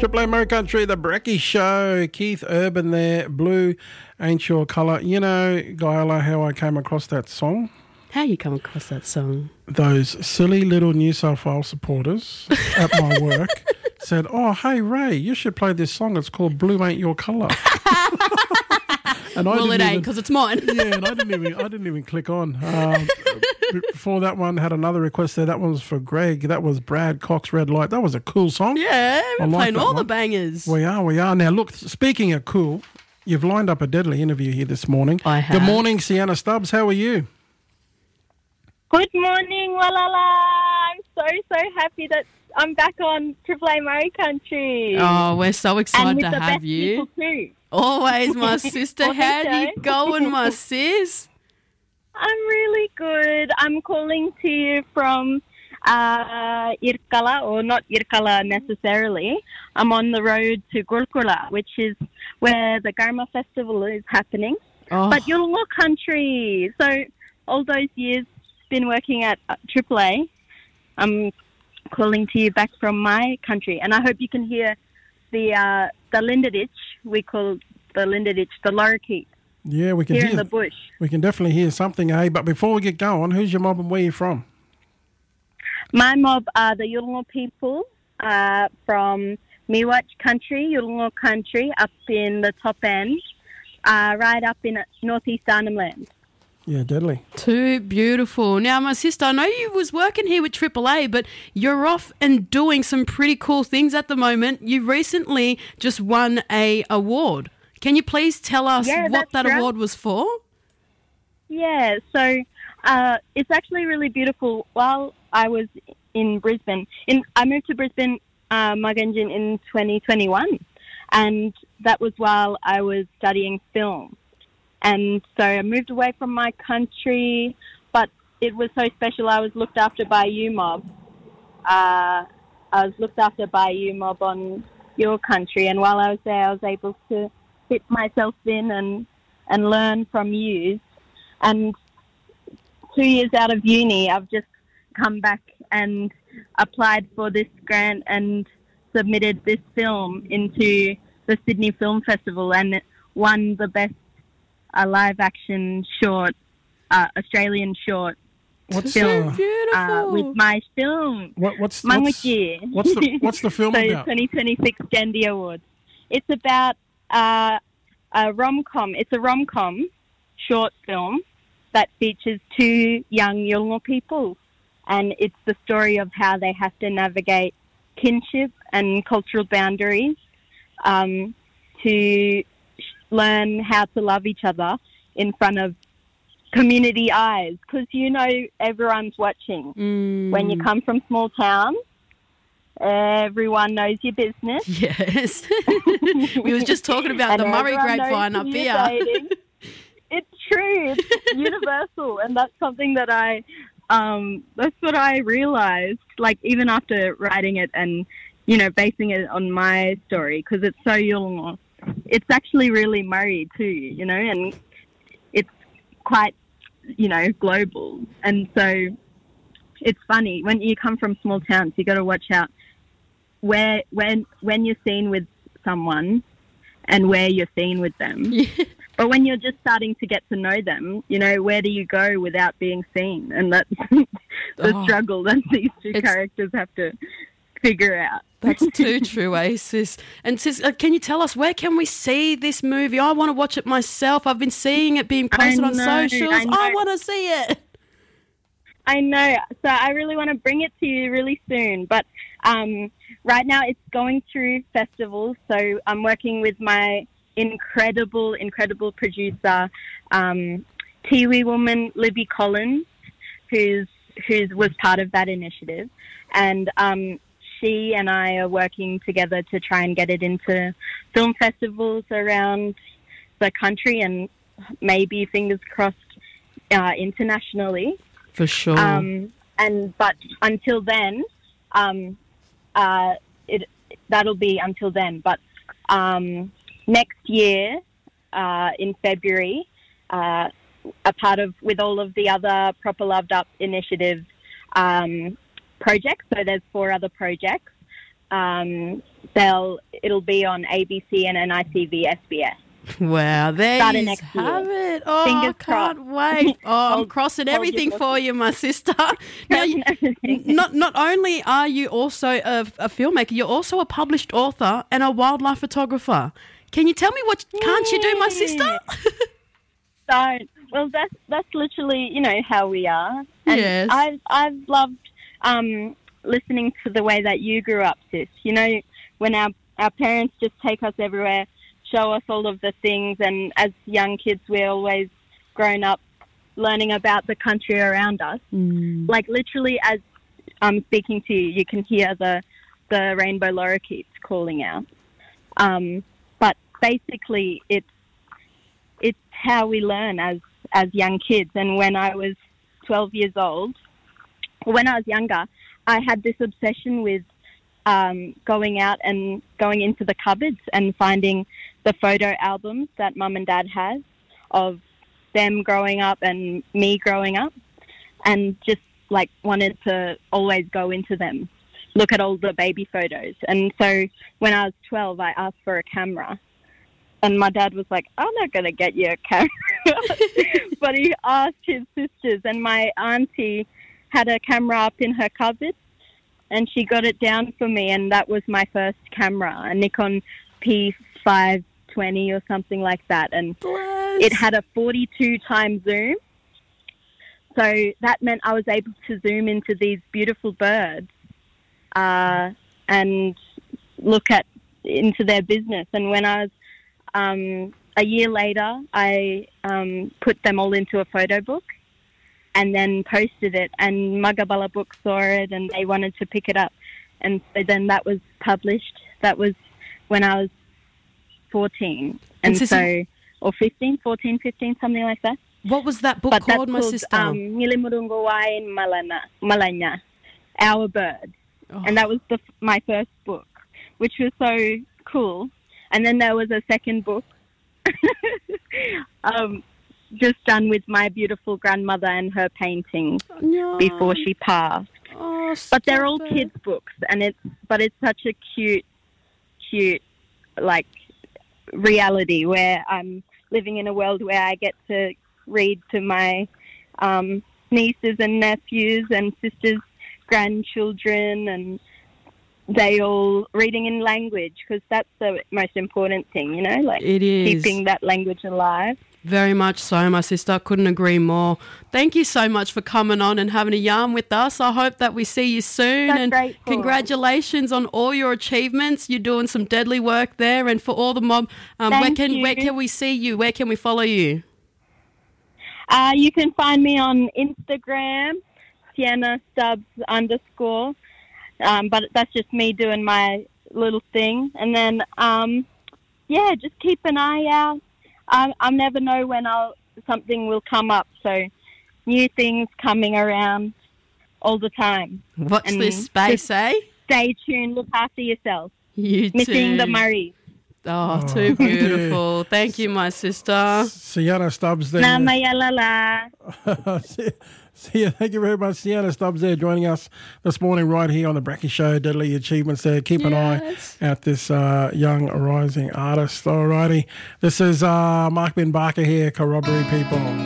Triple A Murray Country, the Brecky Show. Keith Urban there, Blue Ain't Your Colour. You know, Guyla, how I came across that song? How you come across that song? Those silly little New South Wales supporters at my work said, "Oh, hey, Ray, you should play this song. It's called Blue Ain't Your Colour." Well, it ain't because it's mine. Yeah, and I didn't even click on. Before that one, had another request there. That one was for Greg. That was Brad Cox, Red Light. That was a cool song. Yeah, we're playing all the bangers. We are. Now, look, speaking of cool, you've lined up a deadly interview here this morning. I have. Good morning, Sienna Stubbs. How are you? Good morning, Walala. I'm so happy that I'm back on Triple A Murray Country. Oh, we're so excited and with to the have best you. people too. Always, my sister. How you going, my sis? I'm really good. I'm calling to you from Irkala, or not Irkala necessarily. I'm on the road to Gurkula, which is where the Garma Festival is happening. Oh. But Yolngu country. So all those years been working at AAA. I'm calling to you back from my country, and I hope you can hear the Lindaditch. We call the Lindaditch the lorikeet. Yeah, we can here hear in the bush. We can definitely hear something, eh? But before we get going, who's your mob and where are you from? My mob are the Yolngu people from Miwach country, Yolngu country, up in the top end, right up in northeast Arnhem Land. Yeah, deadly. Too beautiful. Now, my sister, I know you was working here with AAA, but you're off and doing some pretty cool things at the moment. You recently just won a award. Can you please tell us what that award was for? Yeah, so it's actually really beautiful. While I was in Brisbane, I moved to Brisbane, Mugunjin, in 2021, and that was while I was studying film. And so I moved away from my country, but it was so special. I was looked after by UMob. I was looked after by UMob on your country, and while I was there, I was able to fit myself in and learn from you. And 2 years out of uni, I've just come back and applied for this grant and submitted this film into the Sydney Film Festival, and it won the best live-action short, Australian short film with my film. What's the film so about? 2026 Jandy Awards. It's about a rom-com. It's a rom-com short film that features two young Yolngu people, and it's the story of how they have to navigate kinship and cultural boundaries to learn how to love each other in front of community eyes, because everyone's watching. When you come from small towns, everyone knows your business. Yes. We was just talking about the Murray grapevine up here. It's true. It's universal, and that's something that that's what I realised, like, even after writing it and, basing it on my story, because it's so Yolngu. It's actually really Murray too, and it's quite, global. And so it's funny, when you come from small towns, you got to watch out when you're seen with someone and where you're seen with them. Yeah. But when you're just starting to get to know them, where do you go without being seen? And that's the struggle that these two characters have to figure out. That's too true, sis. And sis, can you tell us, where can we see this movie? I want to watch it myself. I've been seeing it being posted on socials. I want to see it. I know. So I really want to bring it to you really soon. But right now it's going through festivals. So I'm working with my incredible producer, Tiwi woman Libby Collins, who was part of that initiative. And she and I are working together to try and get it into film festivals around the country, and maybe, fingers crossed, internationally. For sure. But until then, that'll be until then. But next year, in February, with all of the other Proper Loved Up initiative projects, so there's 4 other projects, it'll be on ABC and NITV SBS. Wow, there Starting you next have year. it. Oh, Fingers I can't crossed. wait. Oh, I'm crossing hold everything your for you, my sister. Now, not only are you also a filmmaker, you're also a published author and a wildlife photographer. Can you tell me what can't you do, my sister? Don't. Well, that's literally, how we are. And Yes. I've loved listening to the way that you grew up, sis. When our parents just take us everywhere, show us all of the things, and as young kids, we're always grown up learning about the country around us. Like literally, as I'm speaking to you, you can hear the rainbow lorikeets calling out. But basically, it's how we learn as young kids. And when I was 12 years old, when I was younger, I had this obsession with going out and going into the cupboards and finding the photo albums that Mum and Dad has of them growing up and me growing up, and just like wanted to always go into them, look at all the baby photos. And so when I was 12, I asked for a camera, and my dad was like, I'm not going to get you a camera. But he asked his sisters, and my auntie had a camera up in her cupboard, and she got it down for me, and that was my first camera, a Nikon P520 or something like that. And it had a 42 times zoom. So that meant I was able to zoom into these beautiful birds and look into their business. And when I was a year later, I put them all into a photo book and then posted it, and Magabala Books saw it and they wanted to pick it up. And so then that was published. That was when I was 14. And so, or 15, something like that. What was that book called, my sister? Nilimurunguwai in Malanya, Our Bird. Oh. And that was my first book, which was so cool. And then there was a second book just done with my beautiful grandmother and her paintings before she passed. Oh, but they're all kids' books, and it's such a cute like reality where I'm living in a world where I get to read to my nieces and nephews and sisters' grandchildren, and they all reading in language, because that's the most important thing, like it is. Keeping that language alive. Very much so, my sister. Couldn't agree more. Thank you so much for coming on and having a yarn with us. I hope that we see you soon. That's and grateful. Congratulations on all your achievements. You're doing some deadly work there. And for all the mob, where can we see you? Where can we follow you? You can find me on Instagram, Sienna Stubbs _ but that's just me doing my little thing. And then, just keep an eye out. I never know when something will come up. So new things coming around all the time. Watch this space, eh? Stay tuned. Look after yourself. You too. Missing the Murrays. Oh, too beautiful. Thank you, my sister. Sienna Stubbs there. Namayalala. Thank you very much, Sienna Stubbs there joining us this morning right here on the Bracky Show. Deadly Achievements there. Keep an eye out this young rising artist. Alrighty. This is Mark Ben Barker here, Corroboree people.